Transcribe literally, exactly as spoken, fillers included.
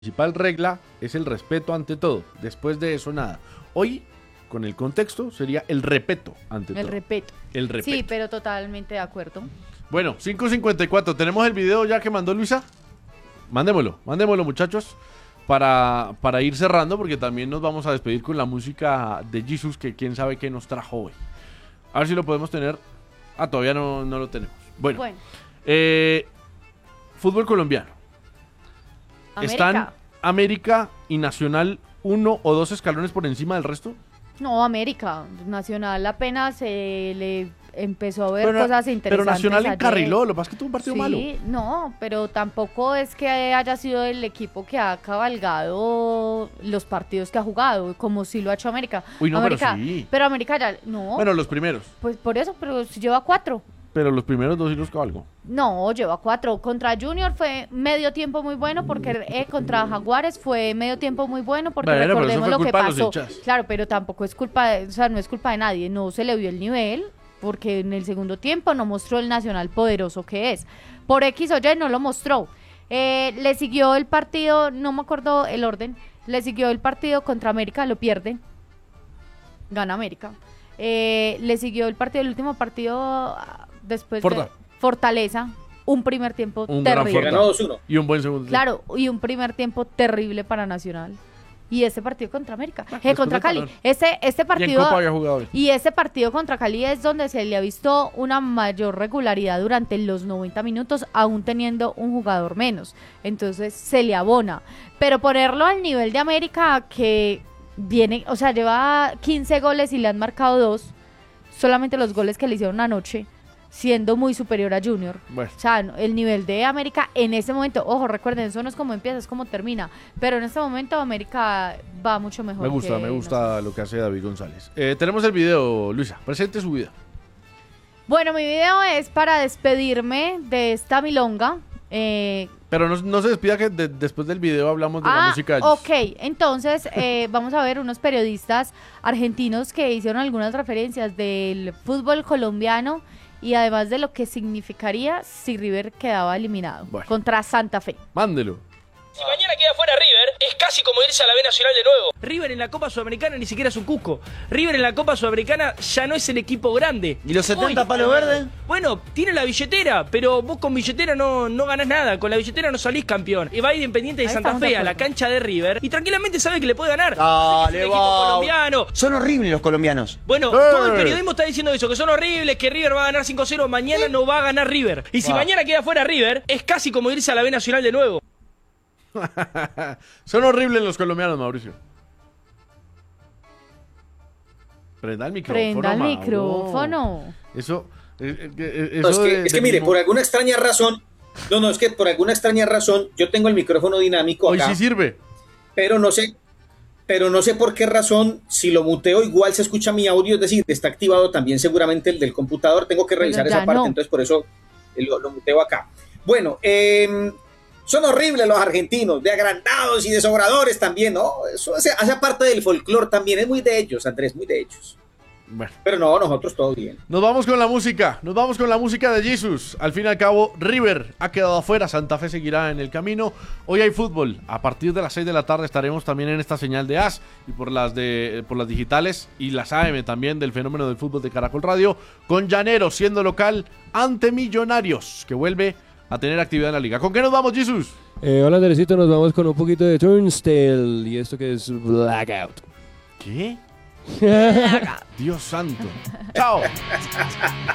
principal regla es el respeto ante todo. Después de eso, nada. Hoy, con el contexto, sería el respeto ante El todo. respeto. El respeto. Sí, pero totalmente de acuerdo. Bueno, cinco cincuenta y cuatro. ¿Tenemos el video ya que mandó Luisa? Mándemelo, mándemelo, muchachos, para, para ir cerrando, porque también nos vamos a despedir con la música de Jesus, que quién sabe qué nos trajo hoy. A ver si lo podemos tener. Ah, todavía no, no lo tenemos. Bueno, Bueno, eh, fútbol colombiano. América. ¿Están América y Nacional uno o dos escalones por encima del resto? No, América. Nacional apenas eh, le empezó a ver Pero, cosas interesantes. pero Nacional ayer. encarriló, lo que pasa es que tuvo un partido Sí, malo. no, pero tampoco es que haya sido el equipo que ha cabalgado los partidos que ha jugado, como si lo ha hecho América. Uy, no, pero América, sí. pero América ya, no, Bueno, los primeros. pues por eso, pero si lleva cuatro. Pero los primeros dos sí los cabalgó. No, lleva cuatro. Contra Junior fue medio tiempo muy bueno, porque eh, contra Jaguares fue medio tiempo muy bueno, porque Bueno, pero eso recordemos fue lo que culpa de los pasó. hinchas. Claro, pero tampoco es culpa, de, o sea, no es culpa de nadie, no se le vio el nivel, porque en el segundo tiempo no mostró el Nacional poderoso que es. Por X o Y no lo mostró. Eh, le siguió el partido, no me acuerdo el orden, le siguió el partido contra América, lo pierde, gana América. Eh, le siguió el partido, el último partido ah, después Forta. de Fortaleza, un primer tiempo Un gran terrible. Forta. Ganó dos uno. Y un buen segundo. Claro, y un primer tiempo terrible para Nacional. Y este partido contra América, Ah, eh, después contra de Cali. parar. Este, este Y en partido Copa había jugado hoy. y este partido contra Cali es donde se le ha visto una mayor regularidad durante los noventa minutos, aún teniendo un jugador menos. Entonces se le abona. Pero ponerlo al nivel de América, que viene, o sea, lleva quince goles y le han marcado dos, solamente los goles que le hicieron anoche, siendo muy superior a Junior. Bueno. O sea, no, el nivel de América en ese momento, ojo, recuerden, eso no es como empieza, es como termina. Pero en este momento América va mucho mejor. Me gusta, que me gusta Nacional. lo que hace David González. Eh, tenemos el video, Luisa. Presente su video. Bueno, mi video es para despedirme de esta milonga. Eh, Pero no, no se despida que de- después del video hablamos de la ah, música de Jesus. ok, entonces eh, vamos a ver unos periodistas argentinos que hicieron algunas referencias del fútbol colombiano y además de lo que significaría si River quedaba eliminado Bueno. contra Santa Fe. Mándelo. Si mañana queda fuera River, es casi como irse a la B Nacional de nuevo. River en la Copa Sudamericana ni siquiera es un Cusco. River en la Copa Sudamericana ya no es el equipo grande. ¿Y los setenta palos verdes? Bueno, tiene la billetera, pero vos con billetera no, no ganás nada. Con la billetera no salís campeón. Y va a ir Independiente de Ahí Santa estamos de Fe a la acuerdo. cancha de River y tranquilamente sabe que le puede ganar. Dale, es un equipo va. colombiano. Son horribles los colombianos. Bueno, ¡Eh! todo el periodismo está diciendo eso, que son horribles, que River va a ganar cinco cero, mañana no va a ganar River. Y si Va. mañana queda fuera River, es casi como irse a la B Nacional de nuevo. Son horribles los colombianos, Mauricio. Prenda el micrófono. Prenda el Mauro. micrófono. Eso, eh, eh, eh, No, es eso que, de- es que de mire, mismo- por alguna extraña razón, no, no, es que por alguna extraña razón yo tengo el micrófono dinámico Hoy acá, sí sirve. pero no sé, pero no sé por qué razón, si lo muteo igual se escucha mi audio, es decir, está activado también seguramente el del computador, tengo que Pero revisar ya esa parte, no. entonces por eso lo, lo muteo acá. Bueno, eh, son horribles los argentinos, de agrandados y de sobradores también, ¿no? Eso hace, hace parte del folclore también, es muy de ellos, Andrés, muy de ellos. Bueno, Pero no, nosotros todo bien. nos vamos con la música. Nos vamos con la música de Jesus. Al fin y al cabo, River ha quedado afuera. Santa Fe seguirá en el camino. Hoy hay fútbol. A partir de las seis de la tarde estaremos también en esta señal de A S y por las, de, por las digitales y las A M también del fenómeno del fútbol de Caracol Radio. Con Llanero siendo local ante Millonarios, que vuelve a tener actividad en la liga. ¿Con qué nos vamos, Jesus? Eh, hola, Andresito, nos vamos con un poquito de Turnstile y esto que es Blackout. ¿Qué? Dios santo. Chao.